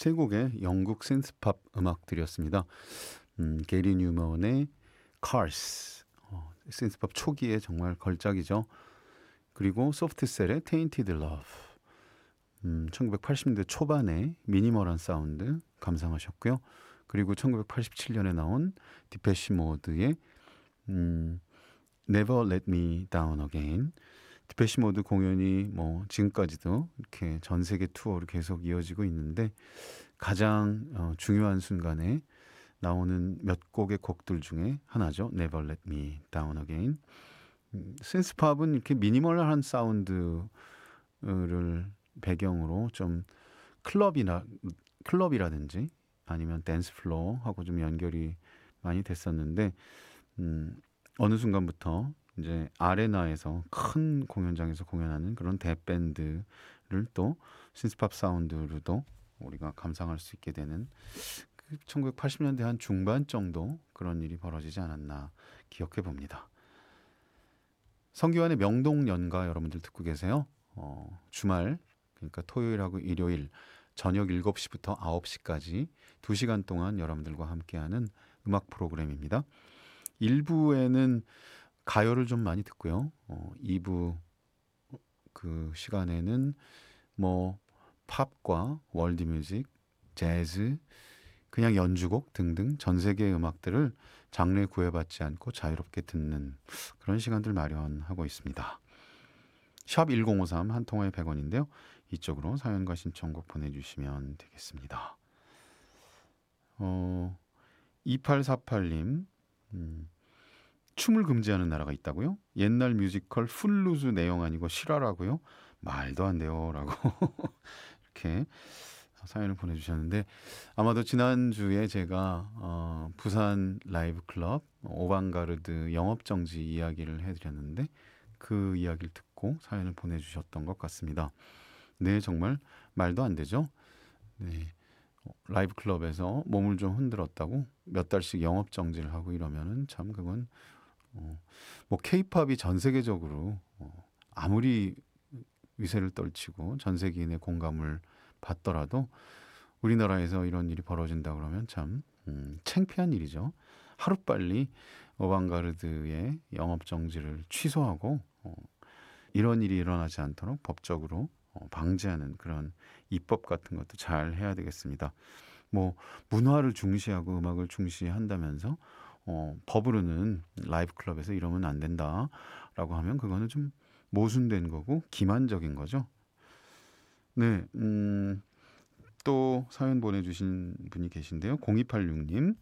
세 곡의 영국 신스팝 음악들이었습니다. 게리 뉴먼의 Cars, 신스팝 초기에 정말 걸작이죠. 그리고 소프트셀의 Tainted Love, 1980년대 초반에 미니멀한 사운드 감상하셨고요. 그리고 1987년에 나온 디페시 모드의 Never Let Me Down Again. 디페시 모드 공연이 뭐 지금까지도 이렇게 전 세계 투어로 계속 이어지고 있는데 가장 중요한 순간에 나오는 몇 곡의 곡들 중에 하나죠. Never Let Me Down Again. 신스팝은 이렇게 미니멀한 사운드를 배경으로 좀 클럽이라든지 아니면 댄스 플로어하고 좀 연결이 많이 됐었는데 어느 순간부터 이제 아레나에서 큰 공연장에서 공연하는 그런 대밴드를 또 신스팝 사운드로도 우리가 감상할 수 있게 되는 1980년대 한 중반 정도 그런 일이 벌어지지 않았나 기억해 봅니다. 성기환의 명동연가 여러분들 듣고 계세요. 주말 그러니까 토요일하고 일요일 저녁 7시부터 9시까지 2시간 동안 여러분들과 함께하는 음악 프로그램입니다. 1부에는 가요를 좀 많이 듣고요. 2부 그 시간에는 뭐 팝과 월드뮤직, 재즈, 그냥 연주곡 등등 전 세계의 음악들을 장르에 구애받지 않고 자유롭게 듣는 그런 시간들 마련하고 있습니다. 샵 1053 한 통화에 100원인데요. 이쪽으로 사연과 신청곡 보내주시면 되겠습니다. 2848님 춤을 금지하는 나라가 있다고요? 옛날 뮤지컬 풀루즈 내용 아니고 실화라고요? 말도 안 돼요 라고 이렇게 사연을 보내주셨는데 아마도 지난주에 제가 부산 라이브 클럽 오방가르드 영업정지 이야기를 해드렸는데 그 이야기를 듣고 사연을 보내주셨던 것 같습니다. 네, 정말 말도 안 되죠. 네, 라이브 클럽에서 몸을 좀 흔들었다고 몇 달씩 영업정지를 하고 이러면은 참 그건 뭐 케이팝이 전 세계적으로 아무리 위세를 떨치고 전 세계인의 공감을 받더라도 우리나라에서 이런 일이 벌어진다 그러면 참 창피한 일이죠. 하루빨리 어방가르드의 영업정지를 취소하고 이런 일이 일어나지 않도록 법적으로 방지하는 그런 입법 같은 것도 잘 해야 되겠습니다. 뭐 문화를 중시하고 음악을 중시한다면서 법으로는 라이브 클럽에서 이러면 안 된다라고 하면 그거는 좀 모순된 거고 기만적인 거죠. 네, 또 사연 보내주신 분이 계신데요. 0286님.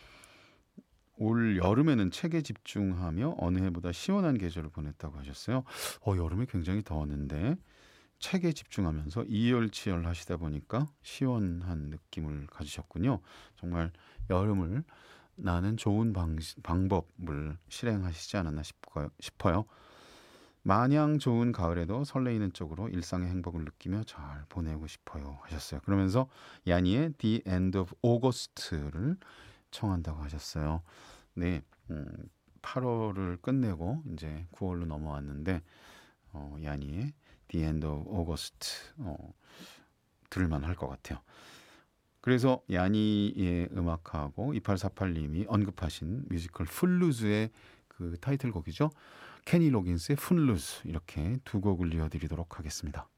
올 여름에는 책에 집중하며 어느 해보다 시원한 계절을 보냈다고 하셨어요. 여름에 굉장히 더웠는데 책에 집중하면서 이열치열 하시다 보니까 시원한 느낌을 가지셨군요. 정말 여름을 나는 좋은 방법을 실행하시지 않았나 싶어요. 마냥 좋은 가을에도 설레이는 쪽으로 일상의 행복을 느끼며 잘 보내고 싶어요 하셨어요. 그러면서 야니의 The End of August를 청한다고 하셨어요. 네, 8월을 끝내고 이제 9월로 넘어왔는데 야니의 The End of August 들을만 할 것 같아요. 그래서 야니의 음악하고 2848님이 언급하신 뮤지컬 풀루즈의 그 타이틀곡이죠. 케니 로긴스의 푼루즈 이렇게 두 곡을 이어드리도록 하겠습니다.